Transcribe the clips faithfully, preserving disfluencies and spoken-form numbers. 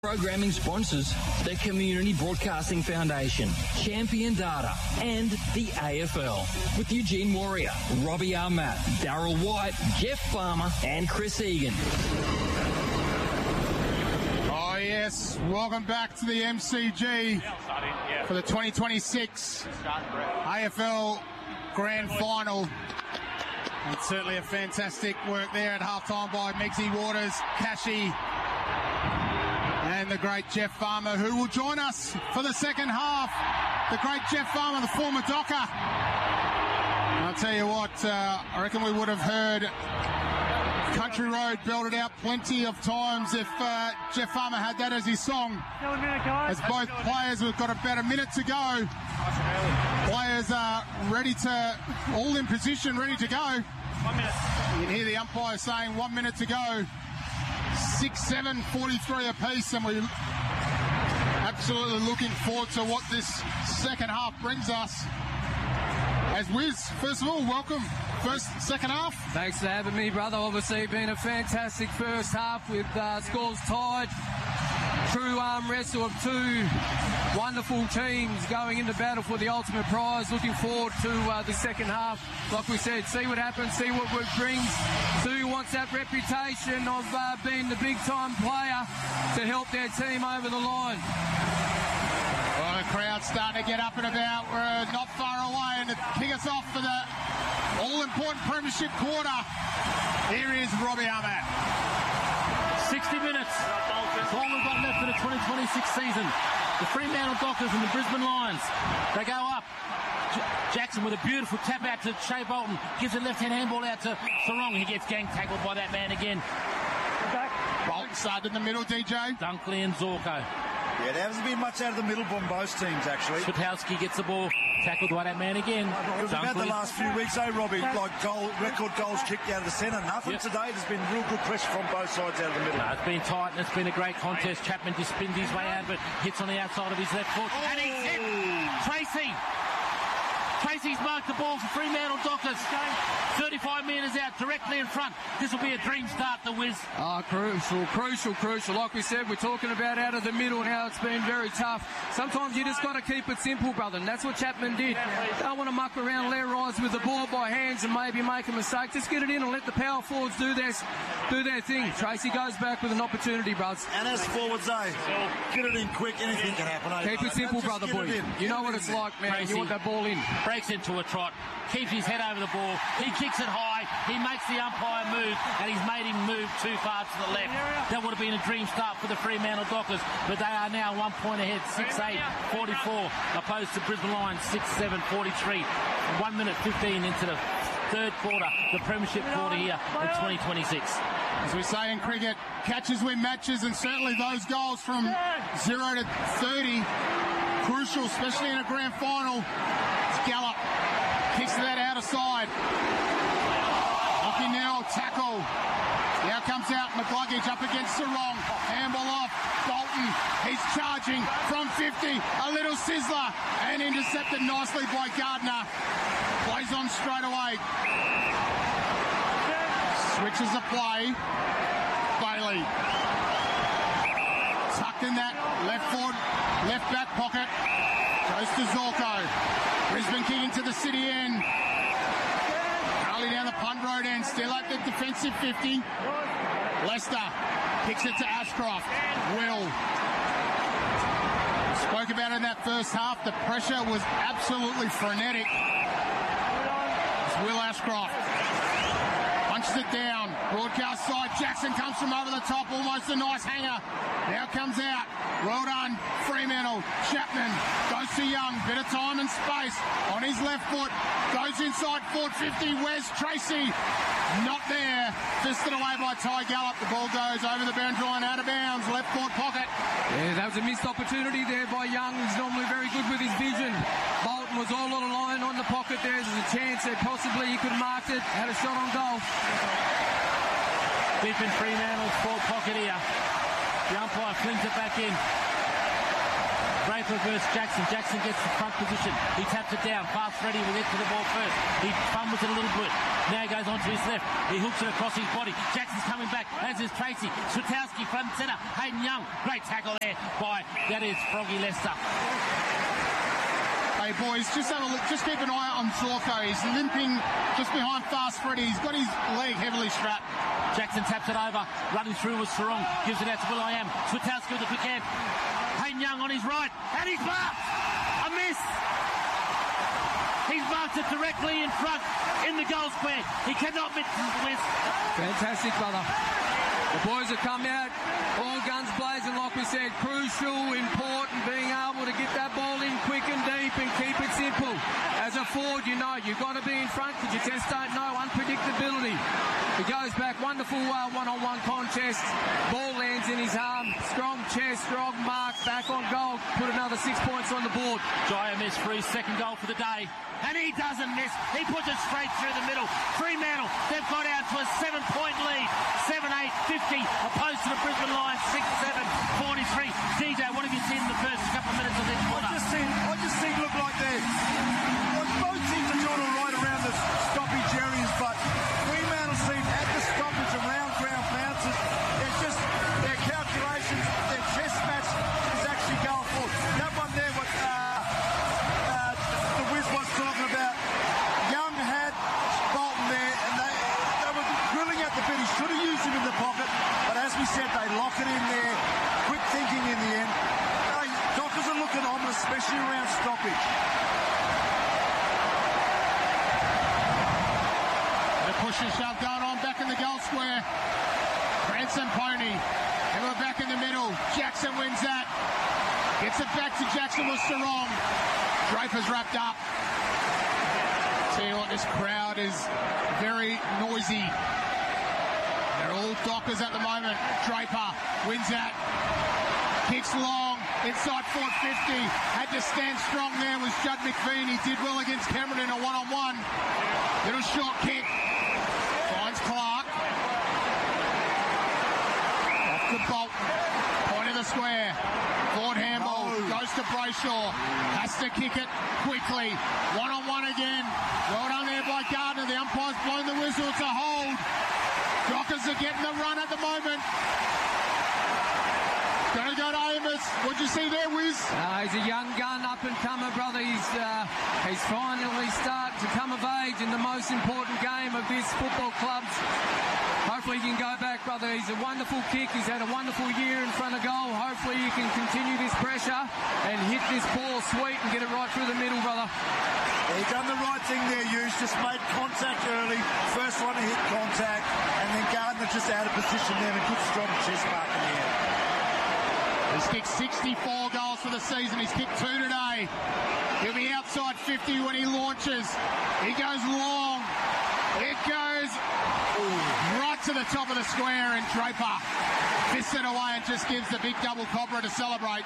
Programming sponsors, the Community Broadcasting Foundation, Champion Data, and the A F L. With Eugene Warrior, Robbie Armat, Darryl White, Jeff Farmer, and Chris Egan. Oh, yes. Welcome back to the M C G for the twenty twenty-six A F L Grand Final. And certainly a fantastic work there at halftime by Megzy Waters, Cashy, and the great Jeff Farmer, who will join us for the second half. The great Jeff Farmer, the former Docker. And I'll tell you what, uh, I reckon we would have heard Country Road belted out plenty of times if uh, Jeff Farmer had that as his song. As both players have got about a minute to go. Players are ready to, all in position, ready to go. One minute. You can hear the umpire saying one minute to go. six seven, forty-three apiece, and we're absolutely looking forward to what this second half brings us. As Wiz, first of all, welcome. First, second half. Thanks for having me, brother. Obviously, been a fantastic first half with uh, scores tied. True arm wrestle of two wonderful teams going into battle for the ultimate prize. Looking forward to uh, the second half. Like we said, see what happens, see what it brings. Sue wants that reputation of uh, being the big-time player to help their team over the line. Well, the crowd's starting to get up and about. We're not far away, and to kick us off for the all-important premiership quarter, here is Robbie Armat. sixty minutes. That's all we've got left for the twenty twenty-six season. The Fremantle Dockers and the Brisbane Lions. They go up. J- Jackson with a beautiful tap out to Shea Bolton. Gives a left-hand handball out to Sarong. He gets gang tackled by that man again. Bolton started in the middle, D J. Dunkley and Zorko. Yeah, there hasn't been much out of the middle from both teams, actually. Switowski gets the ball. Tackled by that man again. It was about the last few weeks, eh, Robbie? Like goal, record goals kicked out of the centre. Nothing Yep. today. There's been real good pressure from both sides out of the middle. No, it's been tight and it's been a great contest. Chapman just spins his way out of it. Hits on the outside of his left foot. Oh. And he's hit. Tracy. Tracy's marked the ball for Fremantle Dockers. thirty-five metres out, directly in front. This will be a dream start, the Wiz. Ah, crucial, crucial, crucial. Like we said, we're talking about out of the middle and how it's been very tough. Sometimes you just got to keep it simple, brother, and that's what Chapman did. Don't want to muck around Leigh Rise with the ball by hands and maybe make a mistake. Just get it in and let the power forwards do their, do their thing. Tracy goes back with an opportunity, brothers. And as forwards, eh, get it in quick. Anything can happen. Eh? Keep it simple, Just brother get boy. it in. You Get know it what in it's there. like, man. Tracy. You want that ball in. Breaks into a trot, keeps his head over the ball, he kicks it high, he makes the umpire move, and he's made him move too far to the left. That would have been a dream start for the Fremantle Dockers, but they are now one point ahead, six eight, forty-four, opposed to Brisbane Lions, six seven, forty-three. one minute fifteen into the third quarter, the premiership quarter here in twenty twenty-six. As we say in cricket, catches win matches, and certainly those goals from zero to thirty, crucial, especially in a grand final. It's Gallup. Kicks to that outer side. Looking now, tackle. Now comes out McLuggage up against Sarong. Handball off. Bolton. He's charging from fifty. A little sizzler. And intercepted nicely by Gardner. Plays on straight away. Switches the play. Bailey. Tucked in that left forward, left back pocket. Goes to Zorko. Brisbane kicking to the city end. Carly down the punt road end. Still at the defensive fifty. Lester kicks it to Ashcroft. Will. Spoke about it in that first half. The pressure was absolutely frenetic. It's Will Ashcroft. Punches it down. Broadcast side. Jackson comes from over the top. Almost a nice hanger. Now comes out. Well done. Fremantle. Chapman goes to Young. Bit of time and space on his left foot. Goes inside Ford fifty. Where's Tracy? Not there. Fisted away by Ty Gallup. The ball goes over the boundary line, out of bounds. Left foot pocket. Yeah, that was a missed opportunity there by Young, who's normally very good with his vision. Bolton was all on a line on the pocket there. There's a chance that possibly he could have marked it. Had a shot on goal. Deep in Fremantle's forward pocket here. The umpire flings it back in. Draper versus Jackson. Jackson gets the front position. He taps it down. Fast Freddy will get to the ball first. He fumbles it a little bit. Now he goes on to his left. He hooks it across his body. Jackson's coming back, as is Tracy. Switkowski front and centre. Hayden Young. Great tackle there by, that is Froggy Lester. Hey boys, just have a look, just keep an eye on Zorko. He's limping just behind Fast Freddy. He's got his leg heavily strapped. Jackson taps it over, running through with Sarong, gives it out to Will I Am. Switkowski with the quick hand. Hayden Young on his right, and he's marked! A miss! He's marked it directly in front, in the goal square. He cannot miss. Fantastic, brother. The boys have come out, all guns blazing, like we said, crucial, important, being able to get that ball in quick and deep and keep it simple. As a forward, you know, you've got to be in front because you just don't know, unpredictability. He goes back, wonderful uh, one-on-one contest, ball lands in his arm, strong chest, strong mark, back on goal, put another six points on the board. Jaya missed for his second goal for the day, and he doesn't miss. He puts it straight through the middle. Fremantle, they've got out to a seven-point lead, seven eight fifty, opposed to the Brisbane Lions, six seven forty-three. D J, what have you seen in the first couple of minutes of this quarter? I just seen, I just seen look like they're, like both teams are doing all right around the stoppage areas, but Fremantle seem at the stoppage around ground bounces. They're just, their calculations, their chess match is actually going forward. That one there, what uh, uh, the Wiz was talking about, Young had Bolton there, and they, they were grilling out the bit. He should have used him in the pocket, but as we said, they lock it in there. Quick thinking in the end. Hey, Dockers are looking ominous, especially around stoppage. The push and shove going on back in the goal square. Branson Pony. And we're back in the middle. Jackson wins that. Gets it back to Jackson with Sarong. Draper's wrapped up. Tell you what, this crowd is very noisy. They're all Dockers at the moment. Draper wins that. Kicks long, inside forward fifty. Had to stand strong there was Judd McVean. He did well against Cameron in a one-on-one. Little short kick. Finds Clark. Off to Bolton. Point of the square. Forward handball. Oh. Goes to Brayshaw. Has to kick it quickly. One-on-one again. Well done there by Gardner. The umpire's blown the whistle. It's a hold. Dockers are getting the run at the moment. Gonna go to Amos. What'd you see there, Wiz? Uh, he's a young gun, up-and-comer, brother. He's uh, he's finally starting to come of age in the most important game of this football club's. Hopefully he can go back, brother. He's a wonderful kick. He's had a wonderful year in front of goal. Hopefully he can continue this pressure and hit this ball sweet and get it right through the middle, brother. He done the right thing there, Hughes. Just made contact early. First one to hit contact. And then Gardner just out of position there. A good strong chest mark in the end. He's kicked sixty-four goals for the season. He's kicked two today. He'll be outside fifty when he launches. He goes long. It goes right to the top of the square, and Draper fists it away and just gives the big double cobra to celebrate.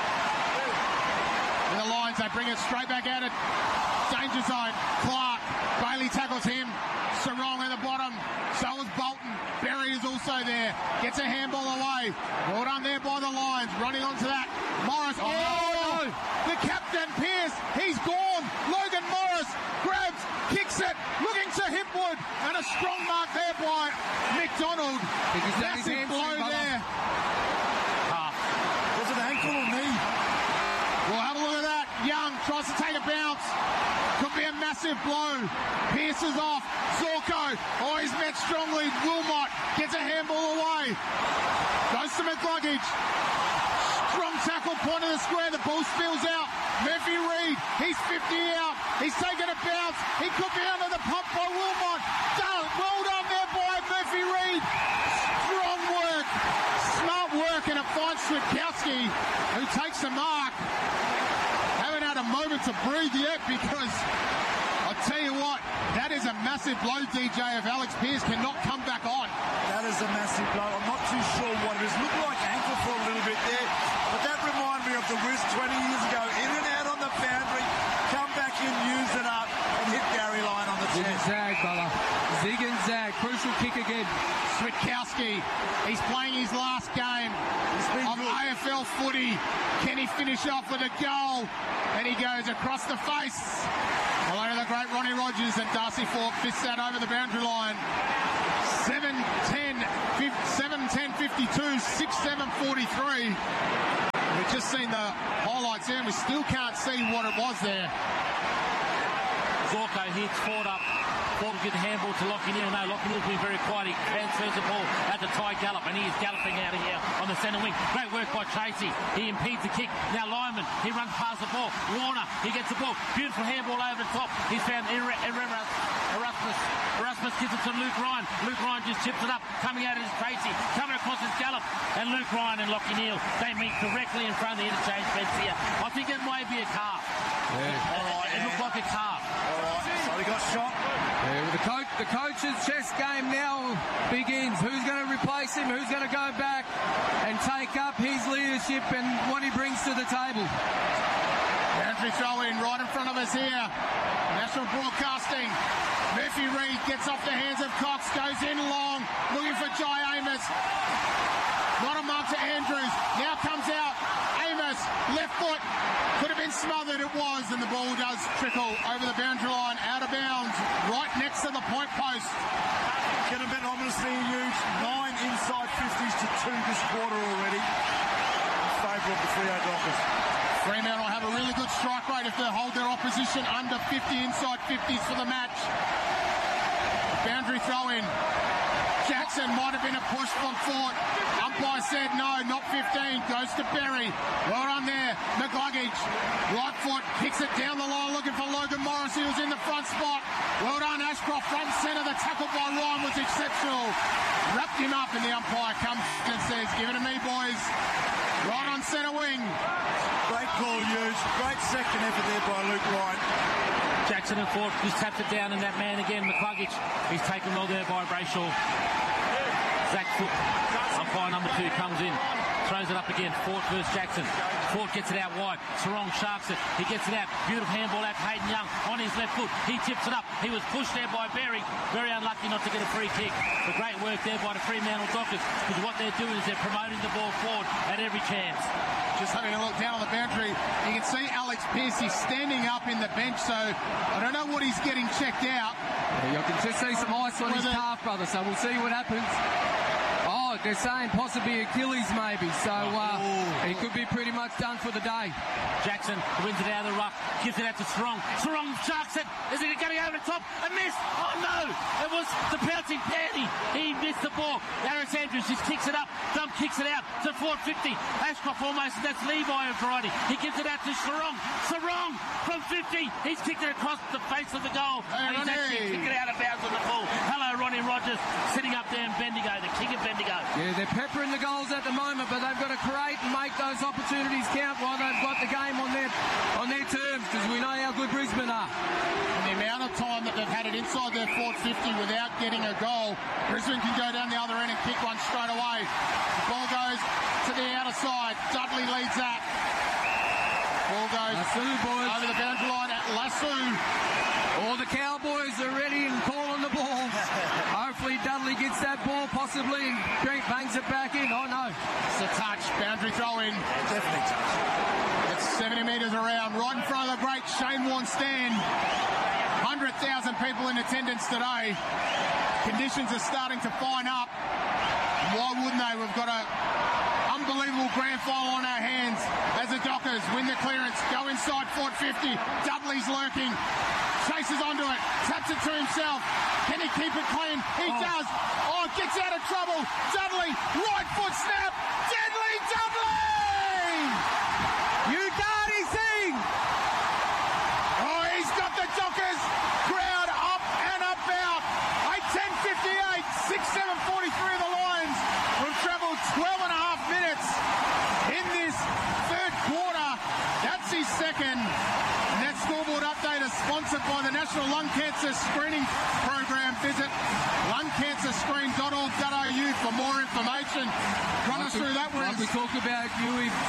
And the Lions, they bring it straight back at it. Danger zone. Clark. Bailey tackles him. Sarong at the bottom. So is Bolton. Berry is also there. Gets a handball away. Well done there by the Lions. Running onto that. Morris. Oh, oh no. The captain, Pearce. He's gone. Logan Morris grabs, kicks it, looking to Hipwood. And a strong mark there by McDonald. Massive blow there. Half. Was it ankle or knee? We'll have a look at that. Young tries to take a bounce. Could be a massive blow. Pearce is off. Zorko. Oh, he's met strongly. Wilmot gets a handball away. Goes to McLuggage. Strong tackle, point of the square. The ball spills out. Murphy Reid. He's fifty out. He's taking a bounce. He could be under the pump by Wilmot. Done. Well done there by Murphy Reid. Strong work. Smart work, and it finds Switkowski, who takes the mark. Haven't had a moment to breathe yet, because I'll tell you what, that is a massive blow, D J, if Alex Pearce cannot come back on. That is a massive blow. I'm not too sure what it is. Looked like ankle for a little bit there, but that reminded me of the Wiz twenty years ago. In and out on the boundary, come back in, use it up, and hit Gary Lyon on the Zig chest. and zag, brother. Zig and zag. Crucial kick again. Switkowski, he's playing his last game. He's of A F L footy. Can he finish off with a goal? And he goes across the face. Hello to the great Ronnie Rogers, and Darcy Fort fists that over the boundary line. seven ten, seven ten fifty-two, six seven forty-three. We've just seen the highlights there, and we still can't see what it was there. Zorko hits Ford up. Ford will get the handball to Lachie Neale. No, Lachie Neale's been very quiet. He transfers the ball out to Ty Gallop, and he is galloping out of here on the centre wing. Great work by Tracy. He impedes the kick. Now Lyman, he runs past the ball. Warner, he gets the ball. Beautiful handball over the top. He's found Erasmus. Erasmus, Erasmus gives it to Luke Ryan. Luke Ryan just chips it up. Coming out is Tracy. Coming across his Gallop. And Luke Ryan and Lachie Neale, they meet directly in front of the interchange fence here. I think it might be a calf. Yeah. All right, it looks like a calf. All right, so he got shot. Yeah, well, the, coach, the coach's chess game now begins. Who's going to replace him? Who's going to go back and take up his leadership and what he brings to the table? Boundary throw in right in front of us here. National Broadcasting. Murphy Reid gets off the hands of Cox, goes in long, looking for Jai Amos. Not a mark to Andrews. Now comes out. Amos, left foot. Could have been smothered, it was, and the ball does trickle over the boundary line, out of bounds, right next to the point post. Going to bet ominously huge. Nine inside fifties to two this quarter already. In favour of the Freo Dockers. Fremantle have a really good strike rate if they hold their opposition under fifty inside fifties for the match. Boundary throw in. Jackson might have been a push from Fort. Umpire said no, not fifteen. Goes to Berry. Well done there. McLuggage. Right foot. Kicks it down the line looking for Logan Morris. He was in the front spot. Well done, Ashcroft. Front centre. The tackle by Ryan was exceptional. Wrapped him up, and the umpire comes and says, give it to me, boys. Right on centre wing. Great call, Hughes. Great second effort there by Luke Ryan. Jackson and Ford just tapped it down, and that man again, McCluggage, he's taken well there by Brayshaw. Zach Foot, umpire number two, comes in, throws it up again. Ford versus Jackson. Ford gets it out wide. Sarong sharks it. He gets it out. Beautiful handball out to Hayden Young on his left foot. He tips it up. He was pushed there by Berry. Very unlucky not to get a free kick. But great work there by the Fremantle Dockers, because what they're doing is they're promoting the ball forward at every chance. Just having a look down on the boundary, you can see Alex Pearce is standing up in the bench, so I don't know what he's getting checked out. Yeah, you can just see some ice on his calf, brother, so we'll see what happens. Oh, they're saying possibly Achilles maybe, so uh, he could be pretty much done for the day. Jackson wins it out of the ruck, gives it out to Sarong. Sarong sharks it. Is it going over the top? A miss! Oh no! It was the pouncing panty. He missed the ball. Harris Andrews just kicks it up. Dump kicks it out to four fifty. Ashcroft almost, that's Levi O'Brien. He gives it out to Sarong. Sarong from fifty. He's kicked it across the face of the goal. Hey, and he's Ronnie. actually kicked it out of bounds on the ball. Hello, Ronnie Rogers, sitting up there in Bendigo, the king of Bendigo. Yeah, they're peppering the goals at the moment, but they've got to create and make those opportunities count while they've got the game on their on their terms, because we know how good Brisbane are. And the amount of time that they've had it inside their four fifty without getting a goal, Brisbane can go down the other end and kick one straight away. The ball goes to the outer side. Dudley leads that. Ball goes Lasso, boys. over the boundary line at Lasso. All the Cowboys are ready and calling the ball. Hopefully Dudley gets that ball possibly and Grant bangs it back in. Oh no. It's a touch. Boundary throw in. Definitely touch. It's seventy metres around, right in front of the great Shane Warne stand. one hundred thousand people in attendance today. Conditions are starting to fine up. Why wouldn't they? We've got an unbelievable grand final on our hands as the Dockers win the clearance, go inside Fort fifty. Dudley's lurking, chases onto it, taps it to himself. Can he keep it clean? He oh. does. Oh, gets out of trouble. Dudley, right foot snap. Deadly Dudley! You dirty thing! Oh, he's got the Dockers crowd up and about. eight ten fifty-eight, six seven forty-three of the Lions. We've travelled twelve and a half minutes in this third quarter. That's his second. And that scoreboard update is sponsored by the National Lung Cancer Screening Program. Visit lung cancer screen dot org dot a u for more information. Run us through that one. Like we talked about, Huey,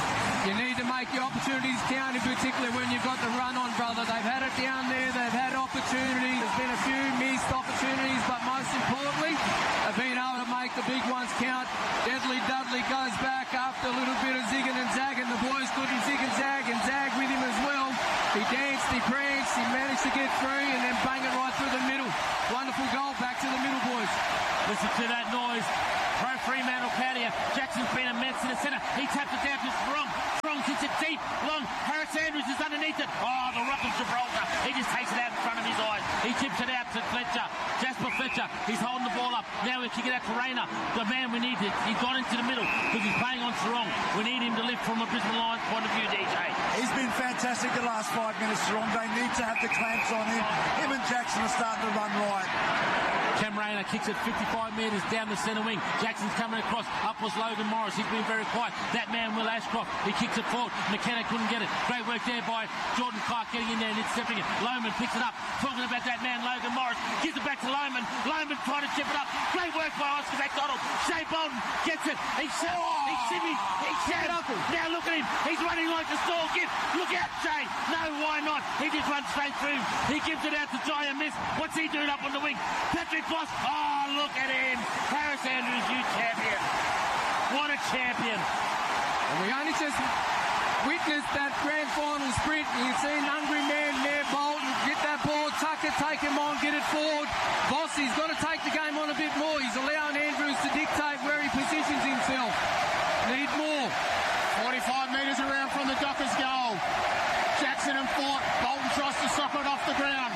You need to make your opportunities count, in particular when you've got the run on, brother. They've had it down there. They've had opportunities. There's been a few missed opportunities, but most importantly, they've been able to make the big ones count. Deadly Dudley goes back after a little bit of zigging and zagging. The boys couldn't zig and zag and zag with him as well. He danced, he pranced, he managed to get free and then bang it right through the middle. Wonderful goal, back to the middle, boys. Listen to that noise. Pro Fremantle Claudia. Jackson's been immense in the centre. He taps it down to Strong. Strong kicks it deep, long. Harris Andrews is underneath it. Oh, the Rock of Gibraltar. He just takes it out in front of his eyes. He tips it out to Fletcher. Jasper Fletcher. He's holding the ball up. Now we kick it out to Rayner. The man we need to. He's gone into the middle because he's playing on Strong. We need him to lift from a Brisbane Lions point of view, D J. He's been fantastic the last five minutes, Strong. They need to have the clamps on him. Him and Jackson are starting to run right. Cam Rayner kicks it fifty-five metres down the centre wing. Jackson's coming across. Up was Logan Morris. He's been very quiet. That man, Will Ashcroft, he kicks it forward. McKenna couldn't get it. Great work there by Jordan Clark getting in there and intercepting it. Lohman picks it up. Talking about that man, Logan Morris. Gives it back to Lohman. Lohman trying to chip it up. Great work by Oscar McDonald. Shea Bolton gets it. He shimmies. Oh, he shimmies. He shimmies. Now look at him. He's running like a stall gift. Look out, Shea. No, why not? He just runs straight through. He gives it out to Jaya Miss. What's he doing up on the wing? Patrick Voss. Oh, look at him. Harris Andrews, you champion. What a champion. And we only just witnessed that grand final sprint. You've seen hungry man there, Bolton. Get that ball, tuck it, take him on, get it forward. Vossy's got to take the game on a bit more. He's allowing Andrews to dictate where he positions himself. Need more. forty-five metres around from the Dockers goal. Jackson and Fort. Bolton tries to sock it off the ground.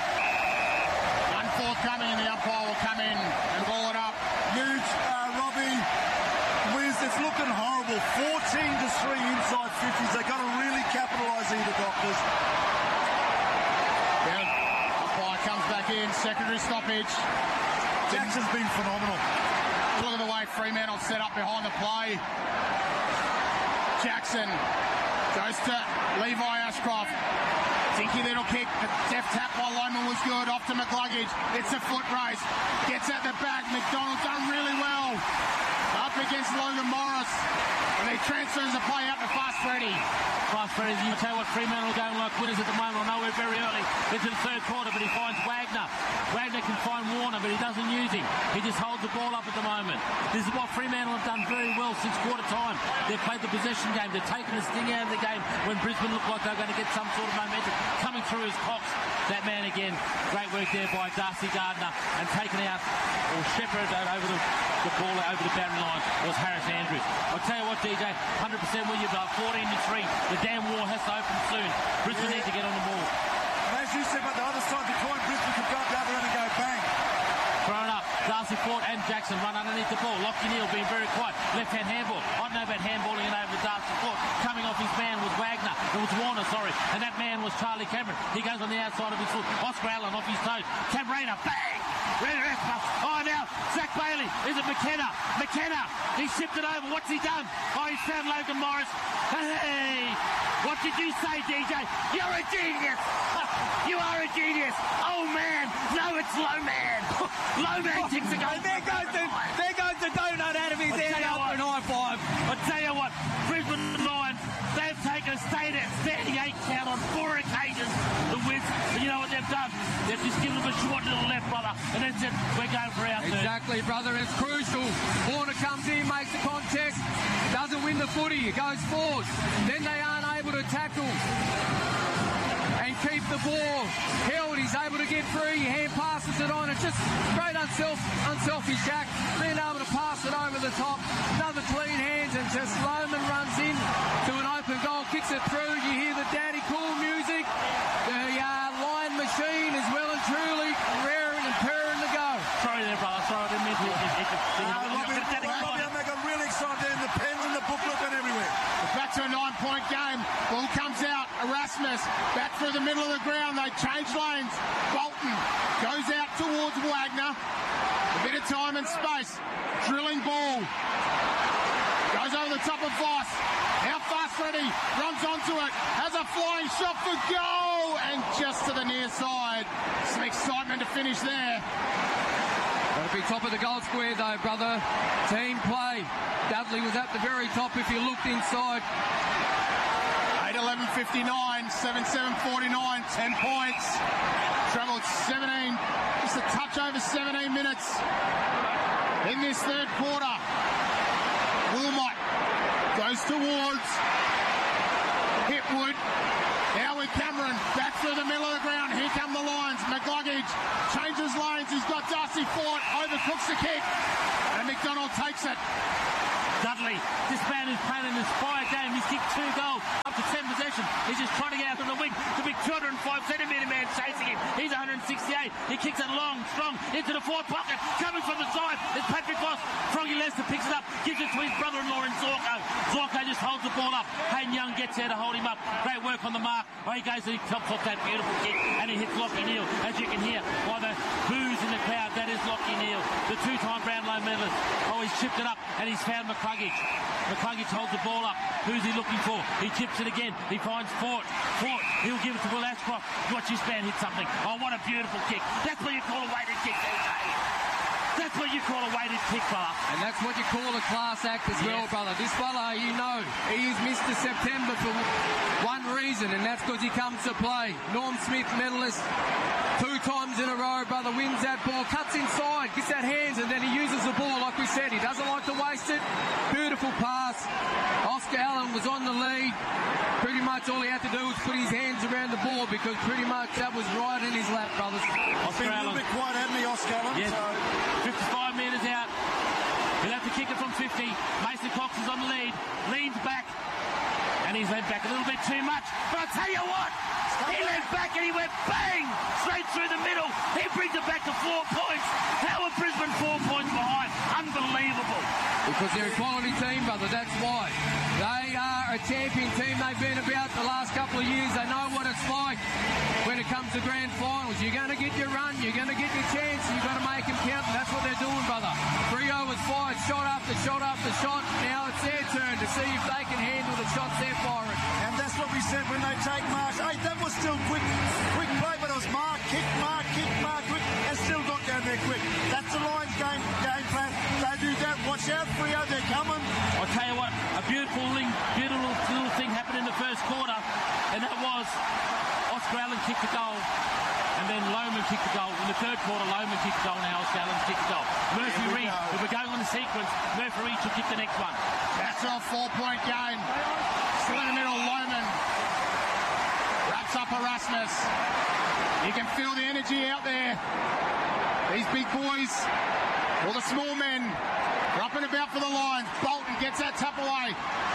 One forthcoming, the umpire will come in and ball it up. Huge, uh, Robbie. Wiz, it's looking horrible. fourteen to three inside fifties. They've got to really capitalise here, the Doctors. Yeah, umpire comes back in. Secondary stoppage. Jackson's been phenomenal. Look at the way Fremantle set up behind the play. Jackson goes to Levi Ashcroft. Dinky little kick. The deft tap by Lohman was good. Off to McCluggage. It's a foot race. Gets at the back. McDonald done really well. Up against Logan Morris. And he transfers the play out to Fast Freddy. Fast Freddy, you tell what Fremantle are going like winners at the moment. I know we're very early into the third quarter, but he finds Wagner. Wagner can find Warner, but he doesn't use him. He just holds the ball up at the moment. This is what Fremantle have done very well since quarter time. They've played the possession game. They've taken the sting out of the game when Brisbane looked like they were going to get some sort of momentum. Coming through his Cox. That man again. Great work there by Darcy Gardner. And taken out, or shepherded over the, the ball over the boundary line was Harris Andrews. I'll tell you what, D J, one hundred percent with you, but fourteen to three. The damn war has to open soon. Brisbane yeah. needs to get on the ball. And as you said, but the other side, the point, Brisbane could go up the other end and go bang. Thrown up. Darcy Fort and Jackson run underneath the ball. Lockie Neal being very quiet. Left-hand handball. I don't know about handballing it over to Darcy Fort. Coming off his man was Wagner. It was Warner, sorry. And that man was Charlie Cameron. He goes on the outside of his foot. Oscar Allen off his toes. Cam Rayner. Bang! Oh, now, Zach Bailey. Is it McKenna? McKenna. He shipped it over. What's he done? Oh, he's found Logan Morris. Hey! What did you say, D J? You're a genius! You are a genius! Oh, man! No, it's Low Man! Low Man takes a goal. There goes the, there goes the donut out of his head after an high five. I'll tell you what, Brisbane Lions, they've taken a standing eight count on four occasions to win. And you know what they've done? They've just given them a short little left, brother. And that's it. We're going for our third. Exactly, brother. It's crucial. Warner comes in, makes the contact, doesn't win the footy. It goes forward. Then they aren't able to tackle and keep the ball held. He's able to get free. Hand passes it on. It's just great unself, unselfish Jack. Being able to pass it over the top. Another clean hands and just Lohman runs in to an open goal. Kicks it through. You hear the Daddy Cool music. The uh, line machine is well and truly raring and purring to go. Sorry there, brother. Sorry, I didn't mean to. Robbie, I got really excited there. The pens and the booklet went everywhere. Back to a nine-point game. Ball comes out. Erasmus back through the middle of the ground. They change lanes. Bolton goes out towards Wagner. A bit of time and space. Drilling ball. Goes over the top of Voss. Now Fast Freddy runs onto it. Has a flying shot for goal. And just to the near side. Some excitement to finish there. Got to be top of the goal square though, brother. Team play. Dudley was at the very top if you looked inside. fifty-nine, seven seven forty-nine, ten points. Travelled seventeen, just a touch over seventeen minutes in this third quarter. Wilmot goes towards Hipwood. Now with Cameron, back through the middle of the ground. Here come the Lions. McLuggage changes lanes. He's got Darcy Fort, overcooks the kick, and McDonald takes it. Dudley, this man is playing an inspired game. He's kicked two goals, up to ten possessions. He's just trying to get out of the wing. The big two hundred five centimetre man chasing him. He's one hundred sixty-eight. He kicks it long, strong, into the forward pocket. Coming from the side is Patrick Voss. Froggy Lester picks it up, gives it to his brother-in-law in Zorko. Zorko just holds the ball up. Hayden Young gets there to hold him up. Great work on the mark. Oh, he goes and he tops off that beautiful kick, and he hits Lockie Neal. As you can hear by the boos in the crowd, that is Lockie Neal, the two-time Brownlow medalist. Oh, he's chipped it up, and he's found McCluggage. McCluggage holds the ball up. Who's he looking for? He tips it again. He finds Fort. Fort, he'll give it to Will Ashcroft. Watch this man hit something. Oh, what a beautiful kick. That's what you call a weighted kick, D J. That's what you call a weighted kick, brother. And that's what you call a class act as yes. well, brother. This fella, you know, he is Mister September for one reason, and that's because he comes to play. Norm Smith medalist two times in a row, brother, wins that ball, cuts inside, gets that hands, and then he uses the ball, like we said. He doesn't like to waste it. Beautiful pass. Oscar Allen was on the lead. Pretty much all he had to do was put his hands around the ball because pretty much that was right in his lap, brothers. Oscar Allen. A little bit quiet, hadn't he, Oscar Allen? Yes. So... fifty-five metres out. He'll have to kick it from fifty. Mason Cox is on the lead. Leans back. And he's led back a little bit too much. But I'll tell you what, he led back and he went bang! Straight through the middle. He brings it back to four points. How are Brisbane four points behind? Unbelievable. Because they're a quality team, brother, that's why. They are a champion team. They've been about the last couple of years. They know what it's like when it comes to grand finals. You're going to get your run, you're going to get your chance, and you've got to make them count, and that's what they're doing, brother. Freo was fired, shot after shot after shot. Now it's their turn to see if they can handle the shots they're firing. And that's what we said when they take marks. Hey, that was still quick, quick play, but it was mark, kick, mark, kick, mark, quick, and still got down there quick. That's the Lions game, game plan. They do that. Watch out, Freo, they're coming. I'll tell you what, a beautiful, beautiful little thing happened in the first quarter, and that was Oscar Allen kicked the goal, and then Lohman kicked the goal. In the third quarter, Lohman kicked the goal, now Oscar Allen kicked the goal. Murphy Reid, if we're going on the sequence, Murphy Reid should kick the next one. That's a four-point game. Still in the middle, Lohman wraps up Erasmus. You can feel the energy out there. These big boys, all the small men, are up and about for the Lions. Bolton gets that tap away.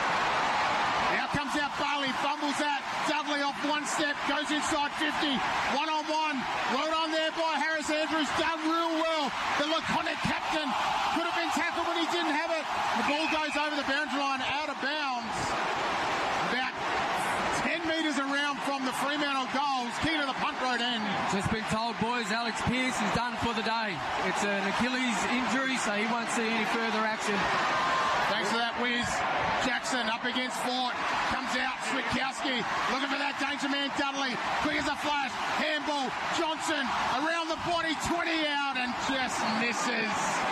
Now comes out Bailey, fumbles that. Dudley off one step, goes inside fifty. One on one. Well done there by Harris Andrews. Done real well. The laconic captain could have been tackled when he didn't have it. The ball goes over the boundary line, out of bounds. About ten metres around from the Fremantle goals. Key to the punt road end. Just been told, boys, Alex Pearce is done for the day. It's an Achilles injury, so he won't see any further action. Thanks for that, Wiz. Jackson up against Fort. Comes out, Switkowski. Looking for that danger man, Dudley. Quick as a flash. Handball. Johnson around the body. twenty out and just misses.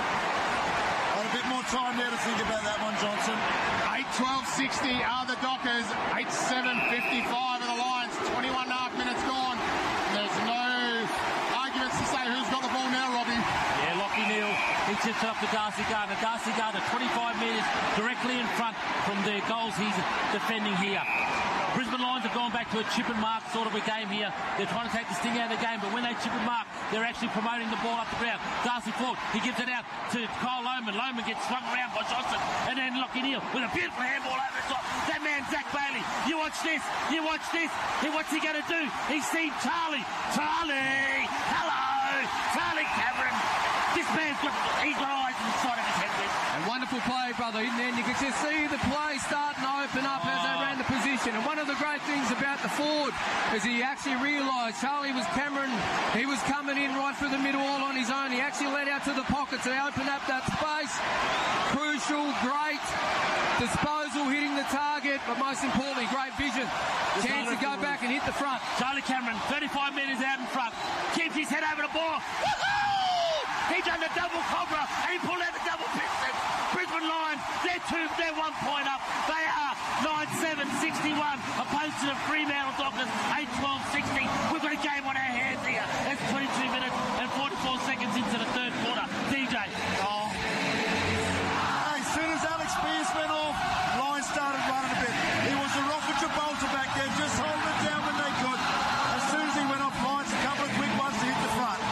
Got a bit more time there to think about that one, Johnson. eight twelve sixty are the Dockers. eight seven fifty-five are the Lions. twenty-one and a half minutes gone. There's no arguments to say who's got the ball now, Robbie. Yeah, Lockie Neal. He tips it up to Darcy Gardner. Darcy Gardner, twenty-five metres directly in front from the goals he's defending here. Brisbane Lions have gone back to a chip and mark sort of a game here. They're trying to take the sting out of the game, but when they chip and mark, they're actually promoting the ball up the ground. Darcy Ford, he gives it out to Kyle Lohman. Lohman gets swung around by Johnson, and then Lockie Neal with a beautiful handball over the top. That man, Zach Bailey, you watch this, you watch this. Hey, what's he going to do? He's seen Charlie. Charlie! Hello! Charlie Cameron. This man's got, he's got eyes in the side of his head. And wonderful play, brother. And then you can just see the play starting to open up oh. as they ran the position. And one of the great things about the Ford is he actually realised Charlie was Cameron. He was coming in right through the middle all on his own. He actually led out to the pocket to open up that space. Crucial, great disposal, hitting the target, but most importantly, great vision. Chance to go back and hit the front. Charlie Cameron, thirty-five metres out in front. Keeps his head over the ball. Woo-hoo! He done the double cobra and he pulled out the double piston. Brisbane Lions, they're two, they're one point up. They are nine seven sixty-one opposed to possession of Fremantle Dockers, eight twelve sixty. We've got a game on our hands here. It's twenty-two minutes and forty-four seconds into the third quarter. D J. Oh. As soon as Alex Pearce went off, Lions started running a bit. He was a rocket Gibraltar back there, just holding it down when they could. As soon as he went off, Lions, a couple of quick ones to hit the front.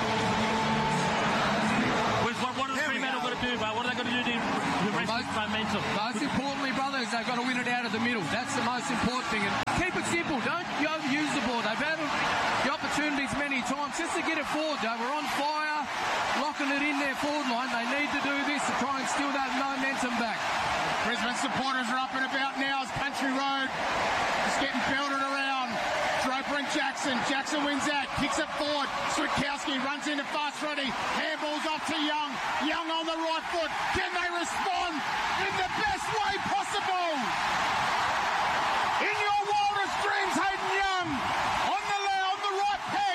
What, what are the Fremantle going to do, mate? What are they going to do to arrest this momentum? Most importantly, brothers, they've got to win it out of the middle. That's the most important thing. And keep it simple. Don't overuse the ball. They've had the opportunities many times just to get it forward. They were on fire, locking it in their forward line. They need to do this to try and steal that momentum back. Brisbane supporters are up and about now as Country Road is getting belted around. Draper and Jackson. Jackson wins that, kicks it forward. Switkowski runs into fast ready. Handballs off to Young. Young on the right foot. Can they respond in the best way possible? In your wildest dreams, Hayden Young on the left, on the right peg.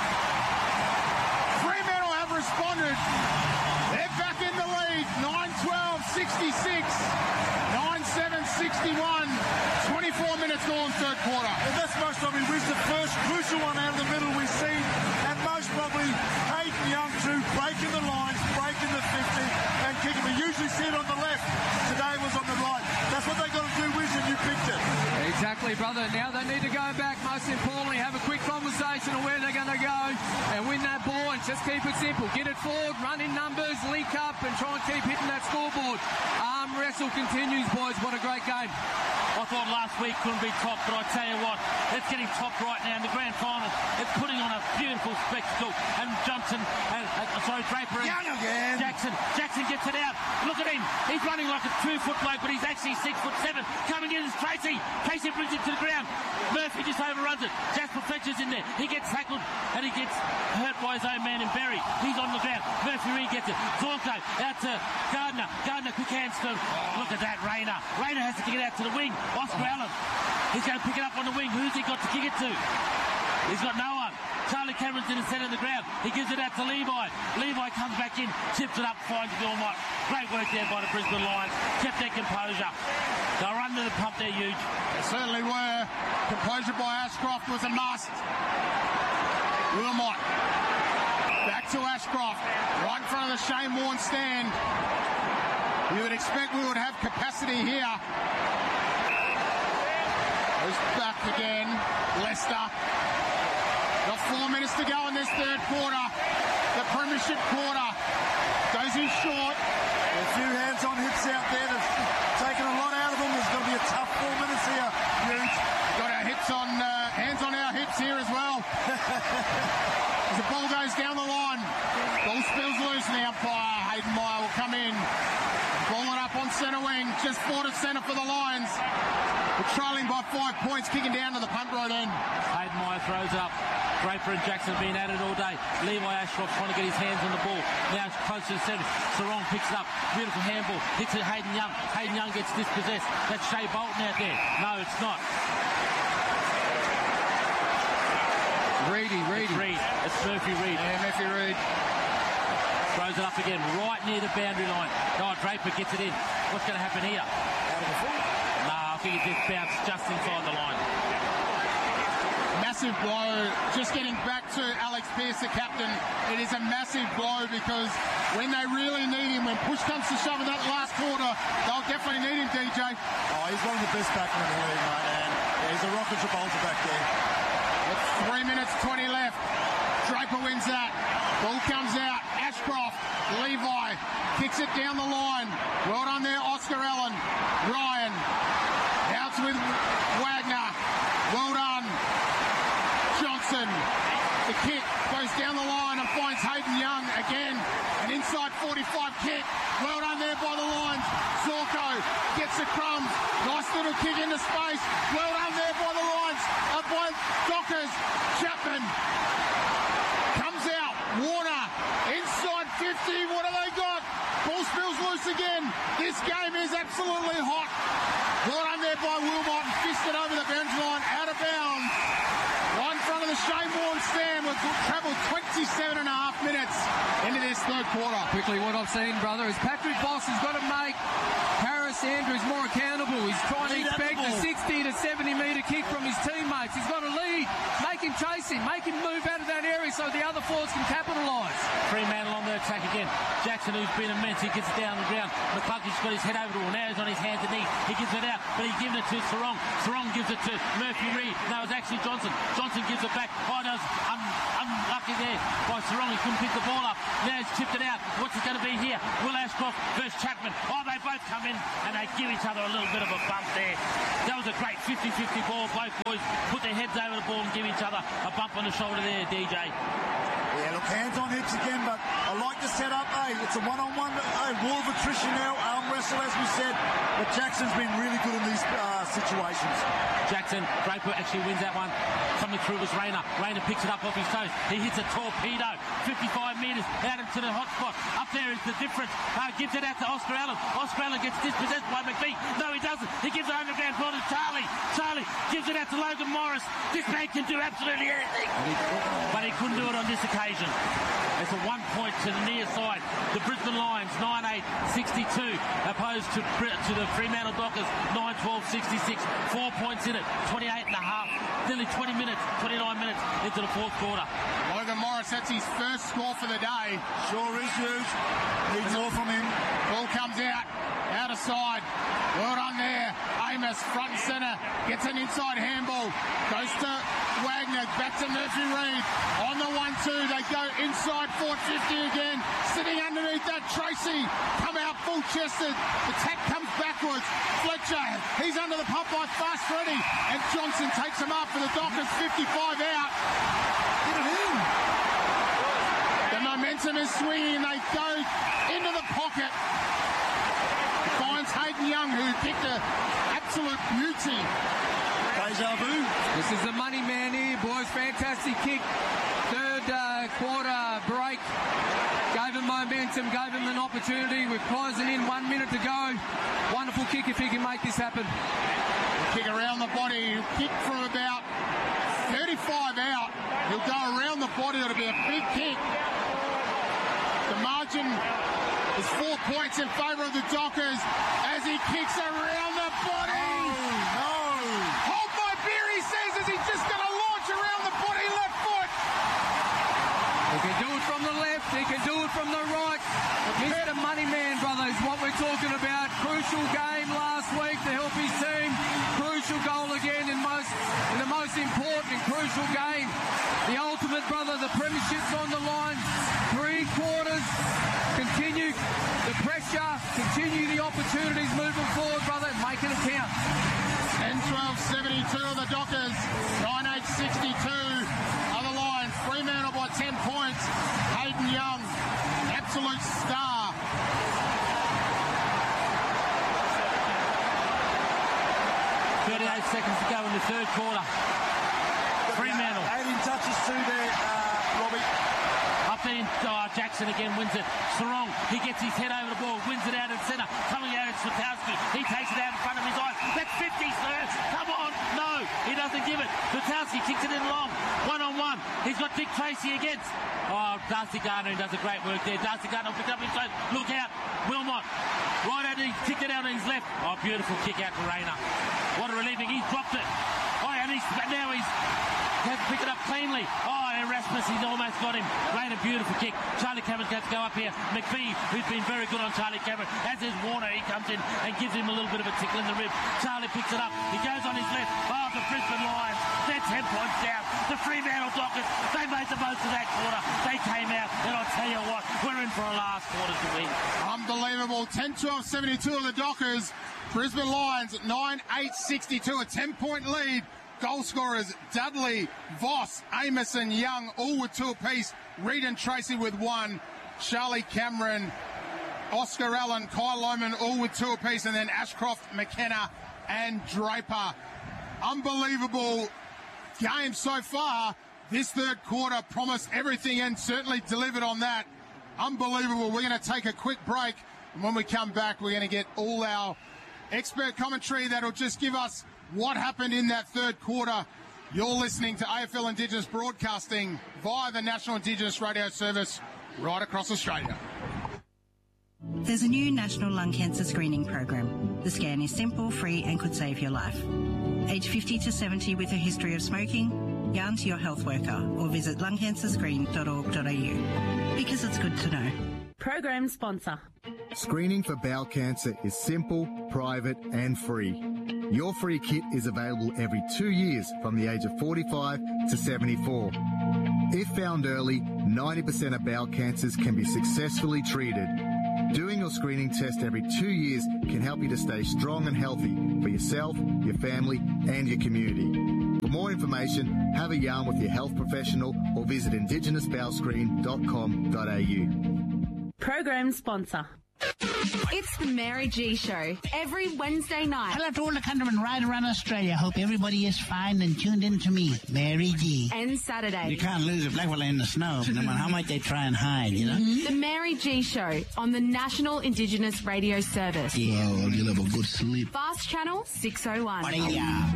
Fremantle have responded. They're back in the lead. nine twelve sixty-six. nine seven sixty-one. twenty-four minutes gone, third quarter. And that's most probably was the first crucial one out of the middle we've seen. And most probably Hayden Young too, breaking the lines, breaking the fifty and kicking. We usually see it on the left. Today was on the right. That's what they got to do, Wiz, and you picked it. Exactly, brother. Now they need to go back, most importantly, have a quick conversation on where they're going to go and win that ball and just keep it simple. Get it forward, run in numbers, link up and try and keep hitting that scoreboard. Arm wrestle continues, boys. What a great game. I thought last week couldn't be topped, but I tell you what, it's getting topped right now in the grand final. It's putting on a beautiful spectacle. And Johnson, and, uh, sorry, Draper and Young again. Jackson. Jackson gets it out. Look at him. He's running like a two-foot bloke, but he's actually six foot seven. Coming in is Tracy. Tracy brings it to the ground. Murphy just overruns it. Jasper Fletcher's in there. He gets tackled and he gets hurt by his own man in Berry. He's on the ground. Murphy Reed gets it. Zorko out to Gardner. Gardner, quick hands to, look at that, Rayner. Rayner has to kick it out to the wing. Oscar Allen. He's going to pick it up on the wing. Who's he got to kick it to? He's got no one. Charlie Cameron's in the centre of the ground. He gives it out to Levi. Levi comes back in, tips it up, finds Gilmore. Great work there by the Brisbane Lions. Kept their composure. They were under the pump there, huge. They certainly were. Composure by Ashcroft was a must. Wilmot. Back to Ashcroft. Right in front of the Shane Warne stand. You would expect we would have capacity here. Goes back again. Leicester. Got four minutes to go in this third quarter. The premiership quarter. Goes in short. A few hands-on hits out there. That's taken a lot out of them. There's going to be a tough four minutes here. Huge. Got our hips on, uh, hands on our hips here as well. As the ball goes down the line. Ball spills loose and the umpire, Hayden Meyer, will come in. Ball it up on centre wing. Just forward of centre for the Lions. We're trailing by five points, kicking down to the punt road end. Hayden Meyer throws it up. Draper and Jackson have been at it all day. Levi Ashcroft trying to get his hands on the ball. Now it's close to the centre. Sarong picks it up. Beautiful handball. Hits it Hayden Young. Hayden Young gets dispossessed. That's Shea Bolton out there. No, it's not. Reedy, Reedy. It's Reed. It's Murphy Reed. Yeah, Murphy Reed. Throws it up again, right near the boundary line. Oh, Draper gets it in. What's going to happen here? Out of the foot. No, I think it just bounced just inside the line. Massive blow. Just getting back to Alex Pearce, the captain. It is a massive blow because when they really need him, when push comes to shove in that last quarter, they'll definitely need him, D J. Oh, he's one of the best backmen in the league, mate. And yeah, he's a rocket Gibraltar back there. With three minutes twenty left. Draper wins that. Ball comes out. Ashcroft. Levi. Kicks it down the line. Well done there, Oscar Allen. Ryan. Out with Wagner. Well done. Johnson. The kick goes down the line and finds Hayden Young again. An inside forty-five kick. Well done there by the Lions. Zorko gets the crumbs. Nice little kick into space. Well done there by the Lions. Up by Dockers. Chapman comes out. Warner inside fifty. What do they got? Ball spills loose again. This game is absolutely hot. Well done there by Wilmot. Fisted over the boundary line. Out of bounds. Right in front of the Shane Warne stand. We've travelled twenty-seven and a half minutes into this third quarter. Quickly, what I've seen, brother, is Patrick Boss has got to make Harris Andrews more accountable. He's trying to expect a sixty to seventy metre kick from his team press him, make him move out of that area so the other forwards can capitalise. Fremantle on the attack again. Jackson, who's been immense, he gets it down the ground. McCluskey's got his head over the wall. Now he's on his hands and knees. He gives it out, but he's giving it to Sarong. Sarong gives it to Murphy Reid. No, it's actually Johnson. Johnson gives it back. Oh, no, un- unlucky there by Sarong. He couldn't pick the ball up. Now he's chipped it out. What's it going to be here? Will Ashcroft versus Chapman. Oh, they both come in and they give each other a little bit of a bump there. That was a great fifty-fifty ball. Both boys put their heads over the ball and give each other a bump on the shoulder there, D J. Yeah, look, hands on hips again, but I like the setup. Hey, it's a one-on-one, hey, war of attrition now, arm wrestle, as we said. But Jackson's been really good in these uh, situations. Jackson, Draper actually wins that one. Coming through was Rayner. Rayner picks it up off his toes. He hits a torpedo. fifty-five metres out into the hot spot. Up there is the difference. Uh, gives it out to Oscar Allen. Oscar Allen gets dispossessed by McBee. No, he doesn't. He gives it underground ball to Charlie. Charlie gives it out to Logan Morris. This man can do absolutely anything. But he couldn't do it on this occasion. It's a one point to the near side. The Brisbane Lions nine eight sixty-two opposed to to the Fremantle Dockers nine twelve sixty-six. Four points in it, twenty-eight and a half. Nearly twenty minutes, twenty-nine minutes into the fourth quarter. Logan Morris, that's his first score for the day. Sure is, Hughes. Needs more from him. Ball comes out, out of side. Well done there. Amos, front and centre, gets an inside handball. Goes to Wagner, back to Murphy Reid. On the one two, they go inside four fifty again. Sitting underneath that, Tracy, come out full-chested. The tack comes backwards. Fletcher, he's under the pump by fast ready. And Johnson takes him up for the Dockers, fifty-five out. Get it in. The momentum is swinging. They go into the pocket. Finds Hayden Young, who kicked an absolute beauty. Deja vu. This is the money man here, boys. Fantastic kick. Third uh, quarter break. Gave him momentum, gave him an opportunity. We're closing in, one minute to go. Wonderful kick if he can make this happen. Kick around the body. He'll kick from about thirty-five out. He'll go around the body. It'll be a big kick. The margin is four points in favour of the Dockers as he kicks around the body. Oh, no. Hold my beer, he says, as he's just going to launch around the body, left foot. He can do it from the left, he can do it from the right. Mister Moneyman, brother, is what we're talking about. Crucial game last week to help his team. Crucial goal again in most in the most important and crucial game. The ultimate, brother, the premiership's on the line. Three quarters. Continue the pressure, continue the opportunities moving forward, brother. Make it a count. ten twelve seventy-two of the Dockers. nine eight sixty-two of the Lions. Fremantle by ten points. Hayden Young, absolute star. thirty-eight seconds to go in the third quarter. Fremantle. eighteen touches too there, uh, Robbie. Up there, oh, Jackson again wins it. Sarong, he gets his head over the ball, wins it out in centre. Coming out, it's Swiatkowski. He takes it out in front of his eyes. That's fifty, sir. Come on. No, he doesn't give it. Swiatkowski kicks it in long. One on one. He's got Dick Tracy against. Oh, Darcy Gardner does a great work there. Darcy Gardner will pick up his toes. Look out. Wilmot. Right out, he kicked it out on his left. Oh, beautiful kick out to Rayner. What a relieving. He's dropped it. Oh, and he's, now he's has to pick it up cleanly. Oh, Erasmus, he's almost got him. Rayner, beautiful kick. Charlie Cameron's got to go up here. McBee, who's been very good on Charlie Cameron. As is Warner, he comes in and gives him a little bit of a tickle in the rib. Charlie picks it up. He goes on his left. Oh, the Brisbane Lions. They're ten points down. The Fremantle Dockers, they made the most of that quarter. They came out, and I'll tell you what, we're in for a last quarter to win. Unbelievable. ten twelve seventy-two of the Dockers. Brisbane Lions at nine eight sixty-two, a ten-point lead. Goal scorers Dudley, Voss, Amos and Young, all with two apiece. Reid and Tracy with one. Charlie Cameron, Oscar Allen, Kyle Lohman, all with two apiece. And then Ashcroft, McKenna and Draper. Unbelievable game so far. This third quarter promised everything and certainly delivered on that. Unbelievable. We're going to take a quick break. And when we come back, we're going to get all our expert commentary that'll just give us what happened in that third quarter. You're listening to A F L Indigenous Broadcasting via the National Indigenous Radio Service right across Australia. There's a new national lung cancer screening program. The scan is simple, free and could save your life. age fifty to seventy with a history of smoking, yarn to your health worker or visit lung cancer screen dot org dot a u. Because it's good to know. Program sponsor. Screening for bowel cancer is simple, private and free. Your free kit is available every two years from the age of forty-five to seventy-four. If found early, ninety percent of bowel cancers can be successfully treated. Doing your screening test every two years can help you to stay strong and healthy for yourself, your family and your community. For more information, have a yarn with your health professional or visit indigenous bowel screen dot com dot a u. Program sponsor. It's the Mary G Show every Wednesday night. Hello to all the countrymen right around Australia. Hope everybody is fine and tuned in to me, Mary G. And Saturday. You can't lose a black fella in the snow, no matter how much they try and hide, you know? The Mary G Show on the National Indigenous Radio Service. Yeah, well, you'll have a good sleep. Fast Channel six oh one. Yeah.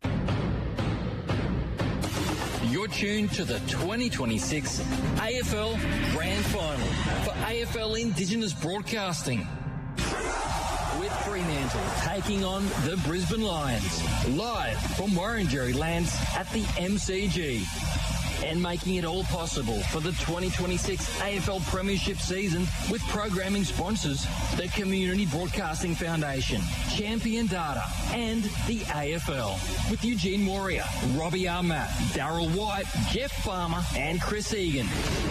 You're tuned to the twenty twenty-six A F L Grand Final for A F L Indigenous Broadcasting. With Fremantle taking on the Brisbane Lions, live from Warrendjeri lands at the M C G. And making it all possible for the twenty twenty-six A F L Premiership season with programming sponsors, the Community Broadcasting Foundation, Champion Data, and the A F L. With Eugene Moria, Robbie Armat, Daryl White, Jeff Farmer, and Chris Egan.